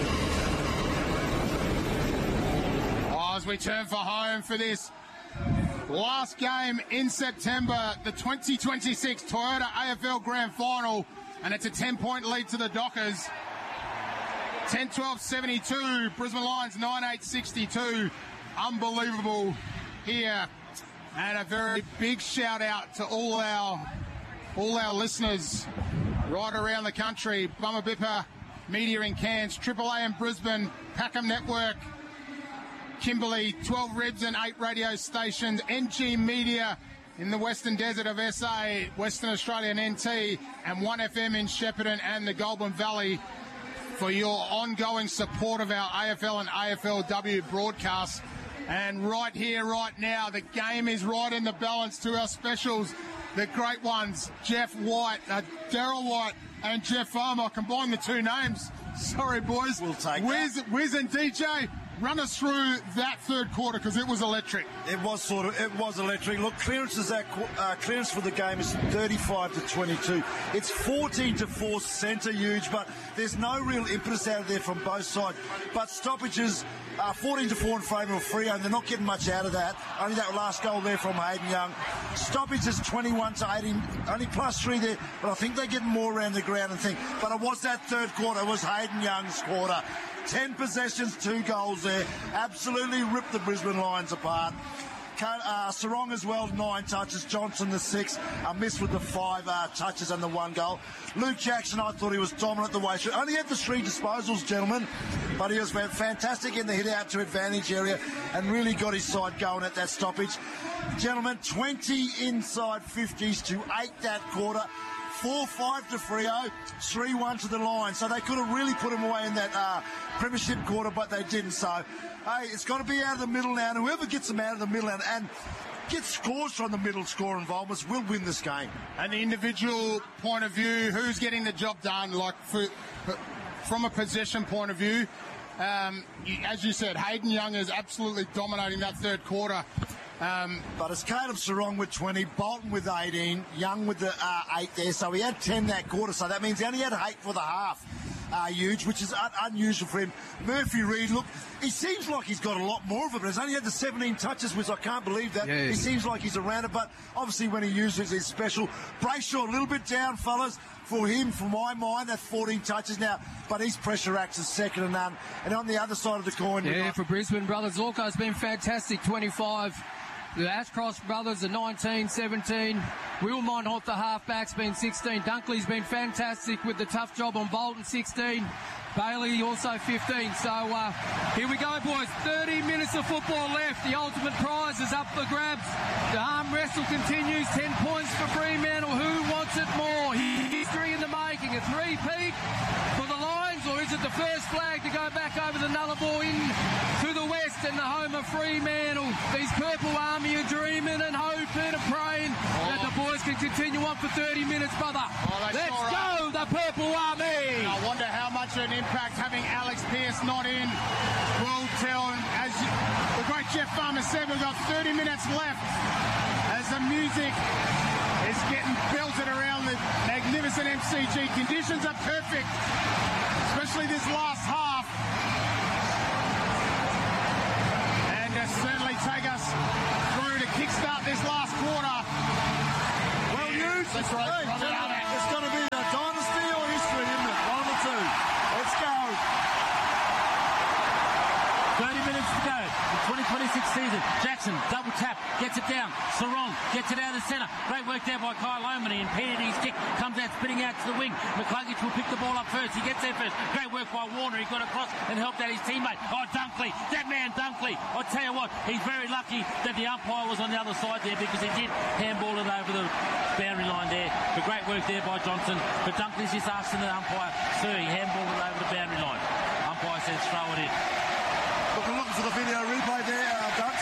Oh, as we turn for home for this last game in September, the twenty twenty-six Toyota A F L Grand Final. And it's a ten-point lead to the Dockers. ten twelve seventy-two. Brisbane Lions nine eight sixty-two. Unbelievable here. And a very big shout-out to all our all our listeners right around the country. Bummer Bipper, Media in Cairns, Triple A in Brisbane, Packham Network, Kimberley, twelve Ribs and eight radio stations, N G Media in the Western Desert of S A, Western Australian N T, and one F M in Shepparton and the Goulburn Valley for your ongoing support of our A F L and A F L W broadcasts. And right here, right now, the game is right in the balance to our specials. The great ones, Jeff White, uh, Daryl White and Jeff Farmer. Combine the two names. Sorry, boys. We'll take Wiz, that. Wiz and D J. Run us through that third quarter because it was electric. It was sort of, it was electric. Look, clearances that uh, clearance for the game is thirty-five to twenty-two. It's fourteen to four centre huge, but there's no real impetus out of there from both sides. But stoppages, uh, fourteen to four in favour of Freo, and they're not getting much out of that. Only that last goal there from Hayden Young. Stoppages twenty-one to eighteen, only plus three there, but I think they're getting more around the ground and think. But it was that third quarter, it was Hayden Young's quarter. Ten possessions, two goals there. Absolutely ripped the Brisbane Lions apart. Uh, Sarong as well, nine touches. Johnson the six. A miss with the five uh, touches and the one goal. Luke Jackson, I thought he was dominant the way through. Only had the three disposals, gentlemen, but he was fantastic in the hit out to advantage area and really got his side going at that stoppage. Gentlemen, twenty inside fifties to eight that quarter. four five to Freo, three one to the Lions. So they could have really put him away in that uh, premiership quarter, but they didn't. So, hey, it's got to be out of the middle now. And whoever gets them out of the middle and, and gets scores from the middle score involvements will win this game. And the individual point of view, who's getting the job done, like for, for, from a possession point of view, um, you, as you said, Hayden Young is absolutely dominating that third quarter. Um, but it's Caleb Sarong with twenty, Bolton with eighteen, Young with the uh, eight there. So he had ten that quarter. So that means he only had eight for the half. Uh, huge, which is un- unusual for him. Murphy Reid, look, he seems like he's got a lot more of it, but he's only had the seventeen touches, which I can't believe that. Yeah. He seems like he's around it, but obviously when he uses his special. Brayshaw a little bit down, fellas. For him, for my mind, that's fourteen touches now, but his pressure acts is second to none. And on the other side of the coin... Yeah, for Brisbane brothers, Zorko's been fantastic, twenty-five. The Ashcroft brothers are nineteen, seventeen. Will Monhoff, the halfback's been sixteen. Dunkley's been fantastic with the tough job on Bolton, sixteen. Bailey also fifteen. So uh, here we go, boys. thirty minutes of football left. The ultimate prize is up for grabs. The arm wrestle continues. ten points for Fremantle. Who wants it more? History in the making. A three-peat for the Lions, or is it the first flag to go back over the Nullarbor in to the west and the home of Fremantle? These Purple Army are dreaming and hoping and praying that the boys can continue on for thirty minutes, brother. Oh, Let's sure go, the Purple Army. And I wonder how much of an impact having Alex Pearce not in will tell. And as the great Jeff Farmer said, we've got thirty minutes left as the music is getting belted around the magnificent M C G. Conditions are perfect, especially this last half. And uh, certainly take us through to kickstart this last quarter. Well, Hughes, That's right. hey, Robert Armack. it's going to be a dynasty or history, isn't it? One of the two. Let's go. thirty minutes to go. The twenty twenty-six season. Jackson, double tap, gets it down. Sarong gets it out of the centre. Great work there by Kyle Oman. He impeded his kick. Comes out, spinning out to the wing. McCluggage will pick the ball up first. He gets there first. Great work by Warner. He got across and helped out his teammate. Oh, Dunkley. That man, Dunkley. I'll tell you what, he's very lucky that the umpire was on the other side there because he did handball it over the boundary line there. But great work there by Johnson. But Dunkley's just asking the umpire, sir, he handballed it over the boundary line. Umpire says throw it in. Looking, looking for the video replay there, uh, Dunks.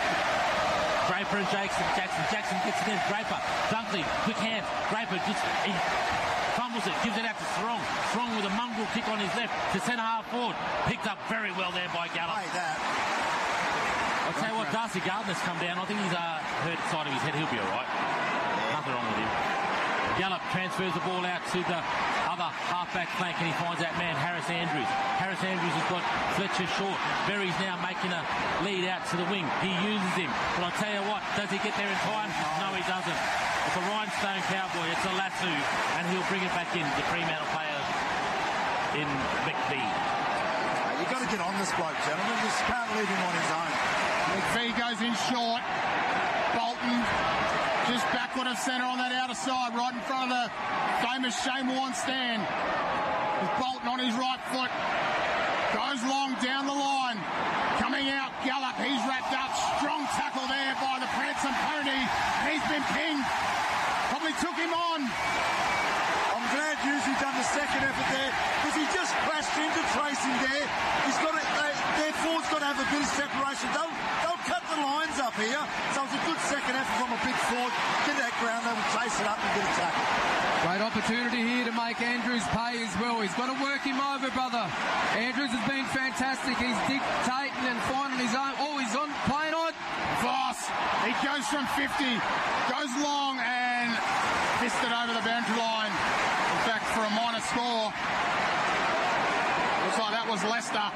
Draper and Jackson. Jackson. Jackson gets it in. Draper. Dunkley. Quick hand. Draper just he fumbles it. Gives it out to Throng. Throng with a mongrel kick on his left to centre half forward. Picked up very well there by Gallup. Hey, that. I'll tell you what, Darcy Gardner's come down. I think he's uh, hurt the side of his head. He'll be all right. Nothing wrong with him. Gallup transfers the ball out to the other half-back flank and he finds that man, Harris Andrews. Harris Andrews has got Fletcher short. Berry's now making a lead out to the wing. He uses him. But I'll tell you what, does he get there in time? No, he doesn't. It's a rhinestone cowboy. It's a lasso. And he'll bring it back in. The Fremantle player in McVee. Hey, you've got to get on this bloke, gentlemen. You just can't leave him on his own. McVee goes in short. Bolton just backward of centre on that outer side, right in front of the famous Shane Warne stand. With Bolton on his right foot. Goes long down the line. Coming out, Gallup. He's wrapped up. Strong tackle there by the Prancing Pony. And he's been pinged. Probably took him on. I'm glad Hughes done the second effort there because he just crashed into Tracy there. He's got to, they, their forward's got to have a bit of separation. Don't, don't cut the lines up here. So it's a good second effort from a big forward. Get that ground level, chase it up and get a tackle. Great opportunity here to make Andrews pay as well. He's got to work him over, brother. Andrews has been fantastic. He's dictating and finding his own. Oh, he's on, playing on. Voss, he goes from fifty, goes long and missed it over the boundary line. In fact, for a minor score. Looks like that was Leicester.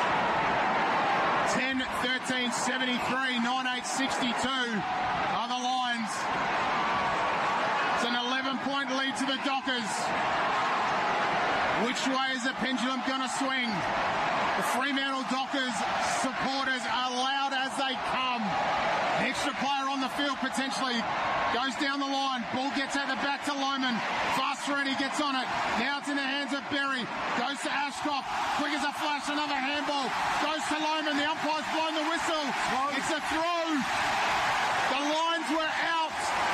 ten thirteen seventy-three, nine eight sixty-two are the Lions. It's an eleven-point lead to the Dockers. Which way is the pendulum going to swing? The Fremantle Dockers supporters are loud as they come. An extra player on the field potentially. Goes down the line. Ball gets at the back to Lohman. Fast Rennie gets on it. Now it's in the hands of Berry. Goes to Ashcroft. Quick as a flash, another handball. Goes to Lohman. The umpire's blown the whistle. It's a throw. The lines were out.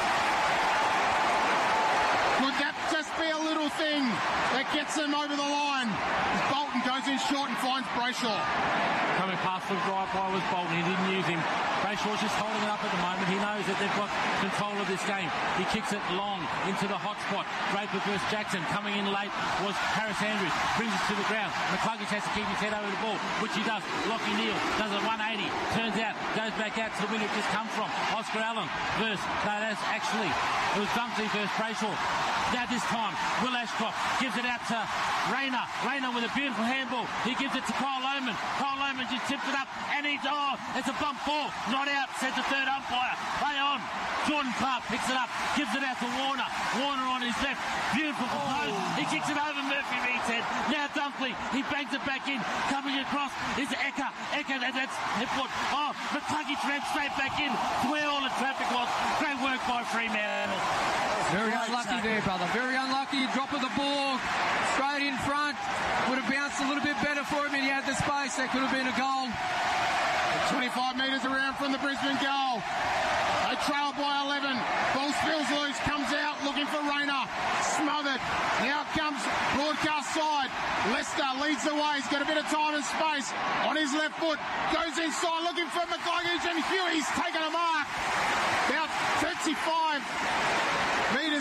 Could that just be a little thing that gets them over the line? Bolton goes in short and finds Brayshaw. Coming past the right by was Bolton. He didn't use him. Brayshaw's just holding it up at the moment. He knows that they've got control of this game. He kicks it long into the hot spot. Draper versus Jackson. Coming in late was Harris Andrews. Brings it to the ground. McCluggage has to keep his head over the ball, which he does. Lockie Neal does a one eighty. Turns out, goes back out to the wing it just come from. Oscar Allen versus, no, that's actually, it was Dunkley versus Brayshaw. Now this time, Will Ashcroft gives it out to Rayner. Rayner with a beautiful handball. He gives it to Kyle Lohman. Kyle Lohman just tips it up and he's, oh, it's a bump ball. Not out, says the third umpire. Play on. Jordan Clark picks it up, gives it out to Warner. Warner on his left. Beautiful propose. He kicks it over Murphy Reed's head. Now Dunkley, he bangs it back in. Coming across is Ecker. Ecker, that, that's hip foot. Oh, McCluggage ran straight back in to where all the traffic was. Great work by Fremantle. Very unlucky there, brother. Very unlucky. Drop of the ball straight in front. Would have bounced a little bit better for him and he had the space. That could have been a goal. twenty-five metres around from the Brisbane goal. They trail by eleven. Ball spills loose, comes out looking for Rayner. Smothered. Now comes broadcast side. Leicester leads the way. He's got a bit of time and space on his left foot. Goes inside looking for McCluggage and Huey's taken a mark. About thirty-five metres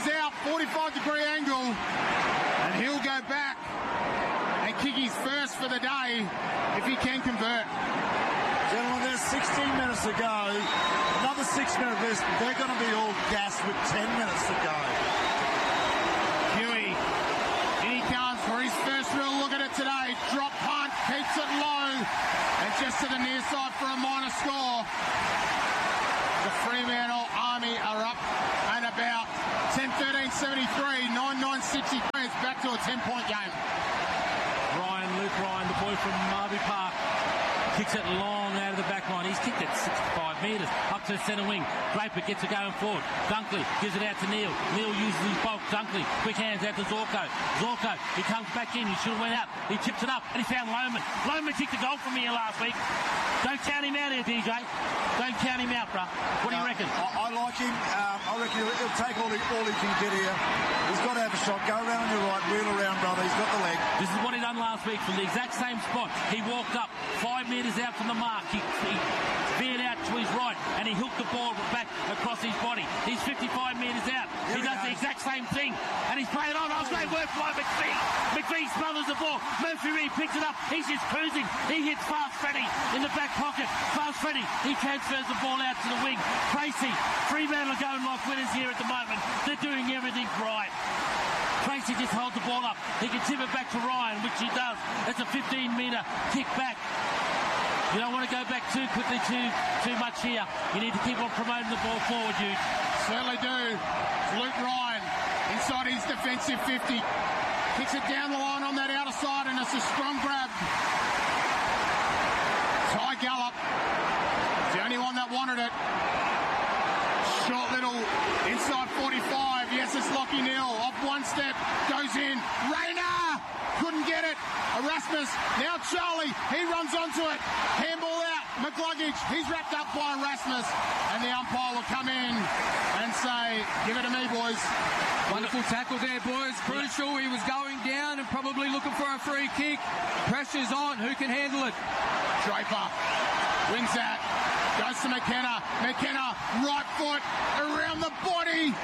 forty-five degree angle, and he'll go back and kick his first for the day if he can convert. Gentlemen, there's sixteen minutes to go. Another six minute list. They're going to be all gassed with ten minutes to go. Huey, in he comes for his first real look at it today. Drop punt, keeps it low, and just to the near side for a minor score. The Fremantle Army are up and about. ten thirteen seventy-three, nine nine sixty-three. It's back to a ten point game. Ryan, Luke Ryan, the boy from Marby Park, kicks it long out of the back line. He's kicked it sixty-five metres up to the centre wing. Draper gets it going forward. Dunkley gives it out to Neil. Neil uses his bulk. Dunkley, quick hands out to Zorko. Zorko, he comes back in. He should have went out. He chips it up and he found Lohman. Lohman kicked a goal from here last week. Don't count him out here, D J. Don't count him out, bruh. What do you reckon? I, I like him. Um, I reckon he'll, he'll take all he, all he can get here. He's got to have a shot. Go around on your right, wheel around, brother. He's got the leg. This is what he done last week from the exact same spot. He walked up five metres out from the mark. He, he veered out to his right and he hooked the ball back across his body. He's fifty-five metres out. Here he does goes. the exact same thing. And he's playing on. Oh, great work by McPhee. McPhee smothers the ball. Murphy Reed picks it up. He's just cruising. He hits Fast Freddy in the back pocket. Fast Freddy, he transfers the ball out to the wing. Tracy, Fremantle are going like winners here at the moment. They're doing everything right. Tracy just holds the ball up. He can tip it back to Ryan, which he does. It's a fifteen metre kick back. You don't want to go back too quickly, too too much here. You need to keep on promoting the ball forward, you. Certainly do. Luke Ryan inside his defensive fifty. Kicks it down the line on that outer side, and it's a strong grab. Ty Gallup, the only one that wanted it. Short little inside forty-five. Yes, it's Lockie Neal. Off one step, goes in. Rayner couldn't get it. Erasmus, now Charlie, he runs onto it. Handball out. McCluggage, he's wrapped up by Erasmus. And the umpire will come in and say, give it to me, boys. Wonderful tackle there, boys. Crucial. He was going down and probably looking for a free kick. Pressure's on. Who can handle it? Draper wins that. Goes to McKenna. McKenna, right foot, around the body.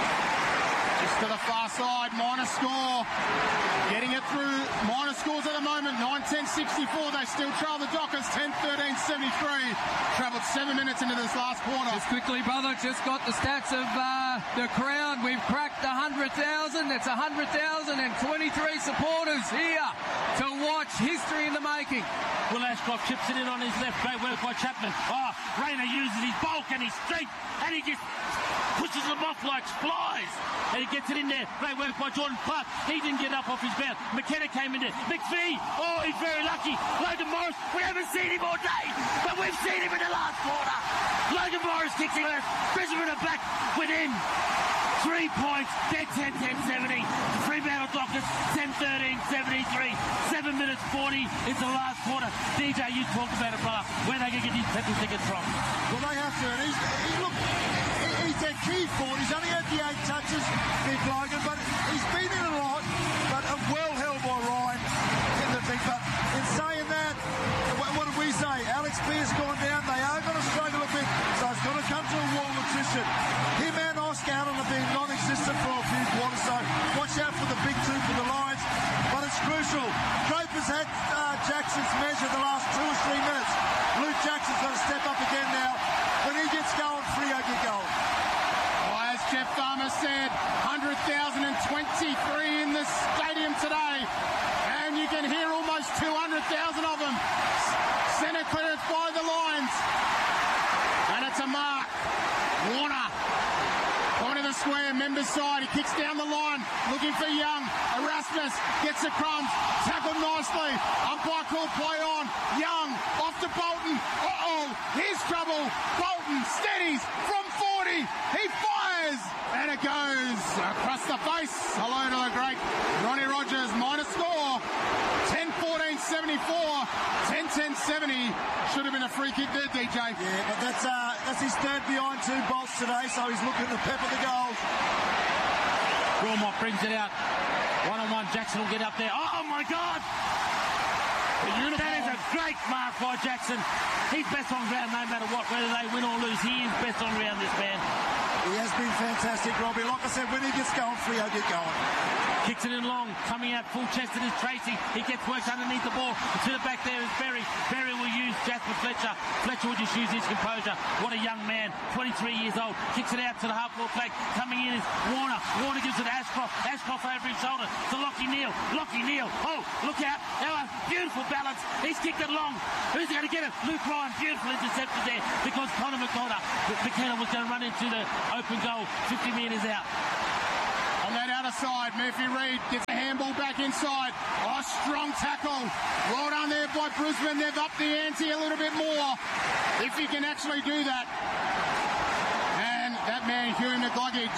Just to the far side, minor score. Getting it through, minor scores at the moment, nine ten sixty-four. They still trail the Dockers, ten thirteen seventy-three. Travelled seven minutes into this last quarter. Just quickly, brother, just got the stats of uh, the crowd. We've cracked one hundred thousand. That's one hundred thousand twenty-three supporters here to watch history in the making. Will Ashcroft chips it in on his left. Great work by Chapman. Oh, Rayner uses his bulk and his strength, and he just pushes them off like flies. And he gets it in there. Great work by Jordan Clark. He didn't get up off his bounce. McKenna came in there. McPhee, oh, he's very lucky. Logan Morris, we haven't seen him all day, but we've seen him in the last quarter. Logan Morris kicks it first. Brisbane are back with him. Three points, dead ten ten seventy. Fremantle Dockers, ten thirteen seventy-three. Seven minutes forty. It's the last quarter. D J, you talked about it, brother. Where they can get these petrol tickets from? Well, they have to. And he's, he, look, he, he's that key forward. He's only had the eight touches, Big Logan, but he's been in a lot. But uh, well held by Ryan in the thing. But in saying that, what, what did we say? Alex Pearce gone down. They are going to struggle a bit, so it's going to come to a wall of attrition. Him and Oscar Allen have been non-existent for a few quarters, so watch out for the big two for the Lions. But it's crucial. Draper's had uh, Jackson's measure the last two or three minutes. Luke Jackson's going to step up again now. When he gets going, Freo get going. Well, as Jeff Farmer said, one hundred thousand twenty-three in the stadium today, and you can hear almost two hundred thousand of them. Centre clearance by the Lions, and it's a mark. Warner, point of the square, members side. He kicks down the line, looking for Young. Erasmus gets the crumbs, tackled nicely. Umpire call play on. Young off to Bolton. Uh-oh, here's trouble. Bolton steadies from forty. He fires, and it goes across the face. Hello to the great Ronnie Rogers. Minor score, ten fourteen seventy-four, ten ten seventy. Should have been a free kick there, D J. Yeah, but that's uh, that's his third behind two bolts today, so he's looking to pepper the goals. Wilmot brings it out. One-on-one, Jackson will get up there. Oh, my God! That is a great mark by Jackson. He's best on ground no matter what, whether they win or lose. He is best on ground, this man. He has been fantastic, Robbie. Like I said, when he gets going, Freo get going. Kicks it in long, coming out full chested is Tracy. He gets worked underneath the ball. To the back there is Berry. Berry will use Jasper Fletcher. Fletcher will just use his composure. What a young man, twenty-three years old. Kicks it out to the half-court flag. Coming in is Warner. Warner gives it to Ashcroft. Ashcroft over his shoulder to Lockie Neal. Lockie Neal. Oh, look out. Now, beautiful balance. He's kicked it long. Who's going to get it? Luke Ryan. Beautiful interception there because Connor McDonough, McKenna was going to run into the open goal fifty metres out. On that outer side, Murphy Reid gets a handball back inside. Oh, strong tackle. Well done there by Brisbane. They've upped the ante a little bit more, if he can actually do that. And that man, Huey McLuggage,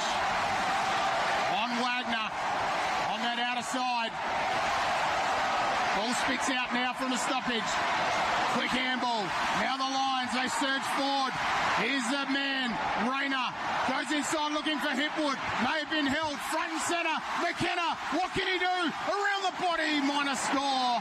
on Wagner, on that outer side. Ball spits out now from the stoppage. Quick handball. Now the Lions, they surge forward. Here's the man, Rayner. Goes inside looking for Hipwood. May have been held. Front and centre. McKenna. What can he do? Around the body. Minus score.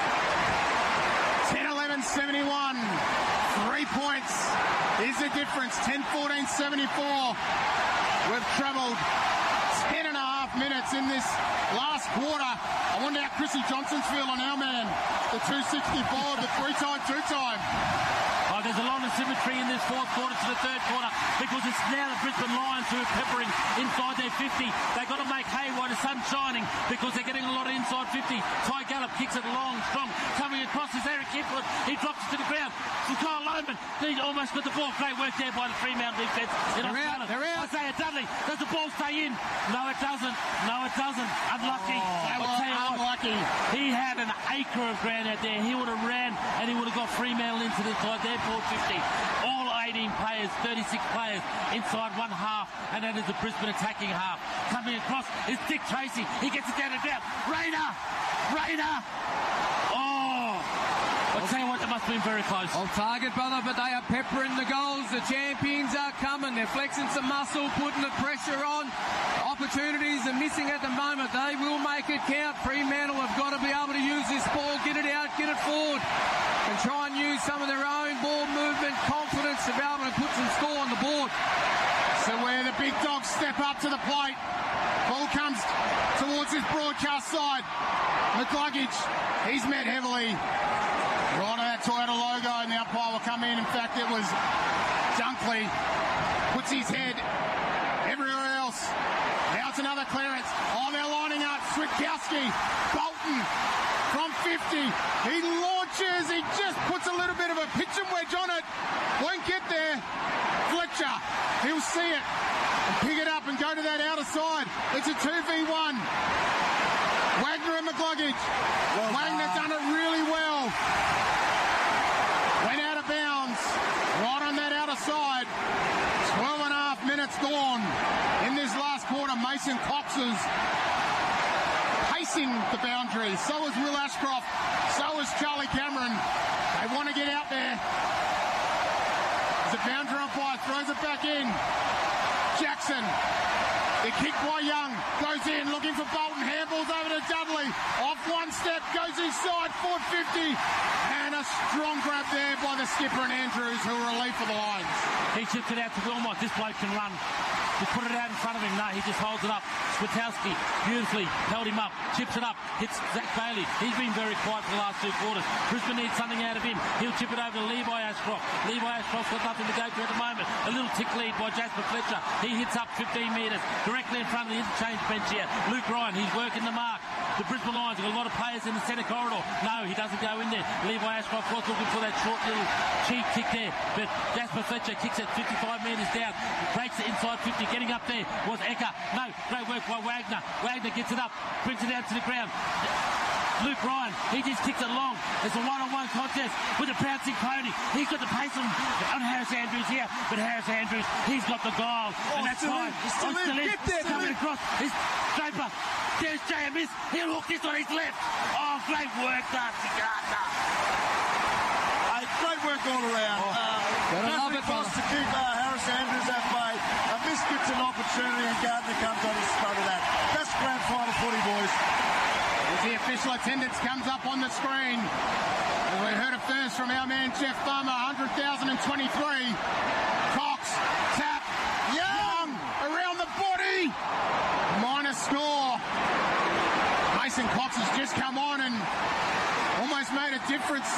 ten eleven seventy-one. Three points is the difference. ten fourteen seventy-four. We've travelled ten and a half minutes in this last quarter. I wonder how Chrissy Johnson's feeling our man. The two sixty-four, the three-time, two-time. Oh, there's a lot of symmetry in this fourth quarter to the third quarter because it's now the Brisbane Lions who are peppering inside their fifty. They've got to make hay while the sun's shining because they're getting a lot of inside fifty. Ty Gallup kicks it long, strong. Coming across is Eric Hipwood. He drops it to the ground. For Kyle Loman, he almost got the ball. Great work there by the Fremantle defence. They're out, they're out. Isaiah Dudley, does the ball stay in? No, it doesn't. No, it doesn't. Unlucky. Oh, I'll tell you unlucky. What, he had an acre of ground out there. He would have ran and he would have got Fremantle into the side there. four fifty. All eighteen players, thirty-six players inside one half, and that is the Brisbane attacking half. Coming across is Dick Tracy. He gets it down the ground. Rayner! Rayner! Oh! I'll tell you what, that must have been very close. Off target, brother, but they are peppering the goals. The champions are coming. They're flexing some muscle, putting the pressure on. Opportunities are missing at the moment. They will make it count. Fremantle have got to be able to use this ball, get it out, get it forward, and try and use some of their own ball movement, confidence to be able to put some score on the board. So where the big dogs step up to the plate. Ball comes towards his broadcast side. McLuggage, he's met heavily. Right on that Toyota logo, and the umpire will come in. In fact, it was Dunkley. Puts his head everywhere else. Now it's another clearance. Oh, they're lining up. Switkowski, Bolton from fifty. He launches. He just puts a little bit of a pitch and wedge on it. Won't get there. Fletcher, he'll see it and pick it up and go to that outer side. It's a two v one. Wagner and McLuggage. Well, Wagner done it really well. Went out of bounds. Right on that outer side. twelve and a half minutes gone in this last quarter. Mason Cox is pacing the boundary. So is Will Ashcroft. So is Charlie Cameron. They want to get out there. The boundary umpire throws it back in. Jackson. The kick by Young. Goes in looking for Bolton. Handballs over to Dudley. Off one step. Goes inside. four fifty. And a strong grab there by the skipper and Andrews, who are relief for the Lions. He chipped it out to Wilmot. This bloke can run. He put it out in front of him. No, he just holds it up. Switkowski beautifully held him up. Chips it up. Hits Zach Bailey. He's been very quiet for the last two quarters. Brisbane needs something out of him. He'll chip it over to Levi Ashcroft. Levi Ashcroft's got nothing to go to at the moment. A little tick lead by Jasper Fletcher. He hits up fifteen metres directly in front of the interchange bench here. Luke Ryan, he's working the mark. The Brisbane Lions have got a lot of players in the centre corridor. No, he doesn't go in there. Levi Ashcroft was looking for that short little cheek kick there. But Jasper Fletcher kicks it fifty-five metres down. Breaks it inside fifty. Getting up there was Ecker. No, great work by Wagner. Wagner gets it up. Brings it out to the ground. Luke Ryan, he just kicks it long. It's a one-on-one contest with a pouncing pony. He's got the pace on, on Harris Andrews here, but Harris Andrews, he's got the goal. Oh, and that's fine. Still in. Still in. Get there, coming across. He's Draper. There's J M S. He'll hook this on his left. Oh, great work, Darcy Gardner. Hey, great work all around. Oh, uh, nothing cost to keep uh, Harris Andrews at bay. A miss gets an opportunity and Gardner comes on his spot of that. That's grand final footy, boys. As the official attendance comes up on the screen. As we heard it first from our man Jeff Farmer, one hundred thousand twenty-three. Cox, tap, Young, score. Mason Cox has just come on and almost made a difference.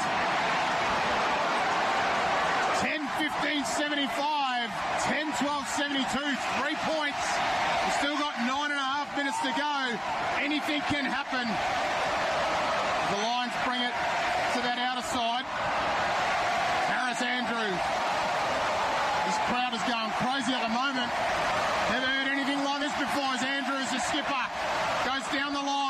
ten fifteen seventy-five, ten twelve seventy-two, three points. We've still got nine and a half minutes to go. Anything can happen. The Lions bring it to that outer side. Harris Andrew. This crowd is going crazy at the moment. Never heard anything like this before as Andrews, the skipper, goes down the line.